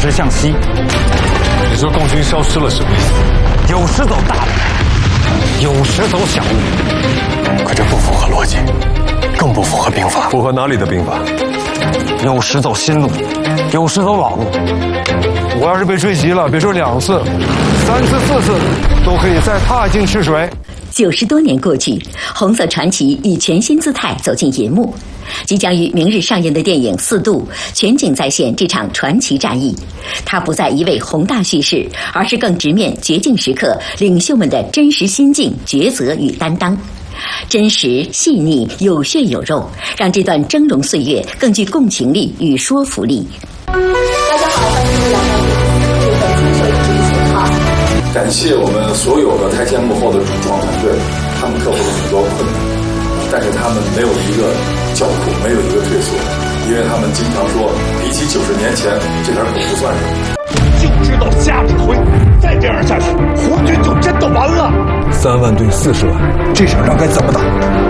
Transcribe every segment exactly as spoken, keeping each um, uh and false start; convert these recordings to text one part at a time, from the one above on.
十向西。 你说共军消失了什么意思？ 有时走大路，有时走小路。 可这不符合逻辑，更不符合兵法。 符合哪里的兵法？ 有时走新路，有时走老路。 我要是被追击了，别说两次，三次、四次都可以再踏进赤水。 九十多年过去，红色传奇以全新姿态走进银幕。即将于明日上映的电影《四渡》全景再现这场传奇战役，它不再一味宏大叙事，而是更直面绝境时刻领袖们的真实心境、抉择与担当。真实、细腻、有血有肉，让这段峥嵘岁月更具共情力与说服力。 大家好，欢迎来到日本金手指信号。 感谢我们所有的台前幕后的主创团队，他们克服了很多困难，但是他们没有一个叫苦，没有一个退缩，因为他们经常说，比起九十年前，这点苦不算什么。 就知道瞎指挥，再这样下去，红军就真的完了。 三万对四十万，这场仗该怎么打？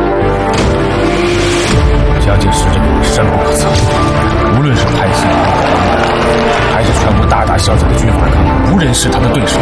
蒋介石这个人深不可测，无论是派系还是全国大大小小的军阀抗，无人是他的对手。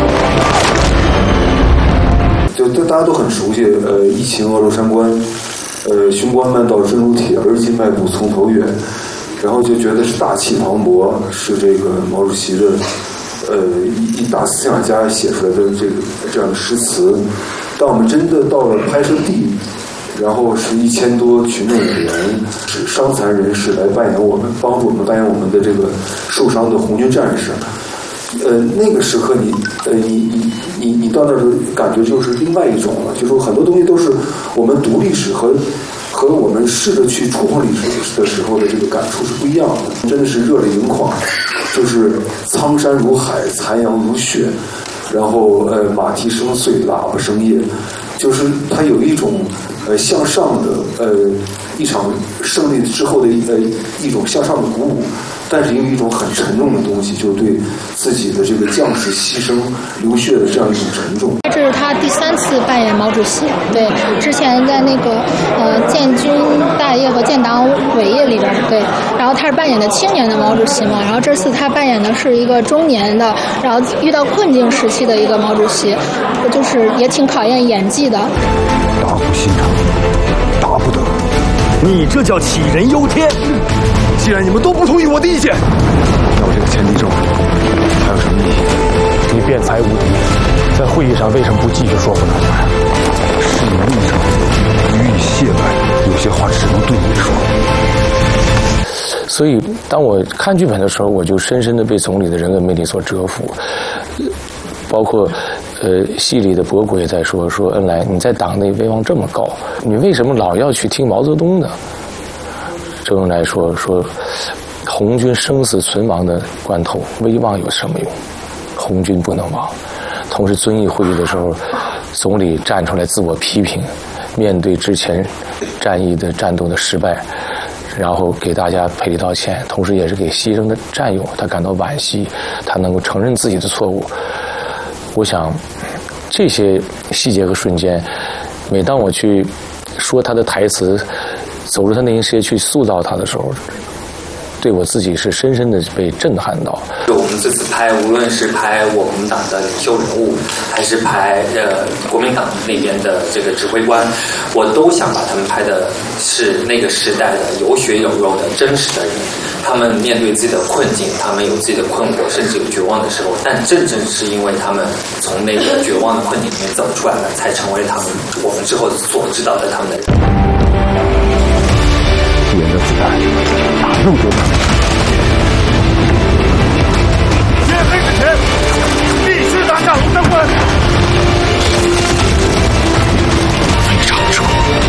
就就大家都很熟悉，呃，一秦鹅肉山关，呃，雄关漫道真如铁，而今迈步从头越。然后就觉得是大气磅礴，是这个毛主席的，呃，一一大思想家写出来的这个这样的诗词。当我们真的到了拍摄地，然后是一千多群众演员，是伤残人士来扮演我们，帮助我们扮演我们的这个受伤的红军战士。呃，那个时刻你，呃，你你你你到那儿感觉就是另外一种了，就是说很多东西都是我们读历史和。和我们试着去触碰历史的时候的这个感触是不一样的，真的是热泪盈眶，就是苍山如海，残阳如血，然后呃马蹄声碎，喇叭声咽，就是它有一种呃向上的呃一场胜利之后的呃一种向上的鼓舞，但是也有一种很沉重的东西，就是对自己的这个将士牺牲流血的这样一种沉重。 这是他第三次扮演毛主席，对，之前在那个呃建军大业和建党伟业里边，对，然后他是扮演的青年的毛主席嘛，然后这次他扮演的是一个中年的，然后遇到困境时期的一个毛主席，就是也挺考验演技的。 大不心肠，大不得。 你这叫杞人忧天。既然你们都不同意我的意见， 那我这个前敌咒还有什么意义？ 你辩才无敌，在会议上为什么不继续说服大家？ 事已立场，予以懈怠，有些话只能对你说。 所以，当我看剧本的时候，我就深深的被总理的人格魅力所折服。包括，呃，戏里的伯国也在说说恩来，你在党内威望这么高，你为什么老要去听毛泽东呢？周恩来说说，红军生死存亡的关头，威望有什么用？红军不能亡。同时，遵义会议的时候，总理站出来自我批评，面对之前战役的战斗的失败，然后给大家赔礼道歉，同时也是给牺牲的战友他感到惋惜，他能够承认自己的错误。我想，这些细节和瞬间，每当我去说他的台词，走入他内心世界去塑造他的时候，对我自己是深深的被震撼到。 就我们这次拍，无论是拍我们党的领袖人物，还是拍呃国民党那边的这个指挥官，我都想把他们拍的是那个时代的有血有肉的真实的人。他们面对自己的困境，他们有自己的困惑，甚至有绝望的时候，但正正是因为他们从那个绝望的困境里面走出来了，才成为他们我们之后所知道的他们的人。 敌人的子弹打入我们。